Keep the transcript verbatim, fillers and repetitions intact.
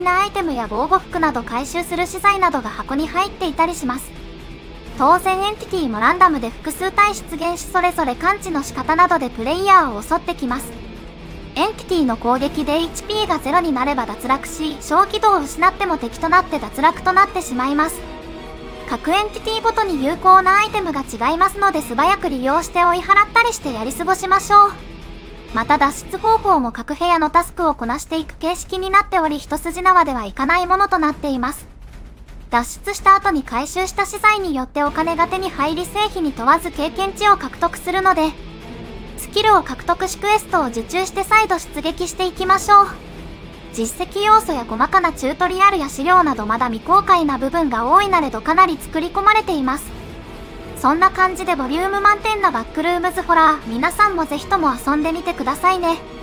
なアイテムや防護服など回収する資材などが箱に入っていたりします。当然エンティティもランダムで複数体出現し、それぞれ感知の仕方などでプレイヤーを襲ってきます。エンティティの攻撃で エイチピー がゼロになれば脱落し、小軌道を失っても敵となって脱落となってしまいます。各エンティティごとに有効なアイテムが違いますので、素早く利用して追い払ったりしてやり過ごしましょう。また脱出方法も各部屋のタスクをこなしていく形式になっており、一筋縄ではいかないものとなっています。脱出した後に回収した資材によってお金が手に入り、成否に問わず経験値を獲得するので、スキルを獲得しクエストを受注して再度出撃していきましょう。実績要素や細かなチュートリアルや資料などまだ未公開な部分が多いなれどかなり作り込まれています。そんな感じでボリューム満点なバックルームズホラー、皆さんもぜひとも遊んでみてくださいね。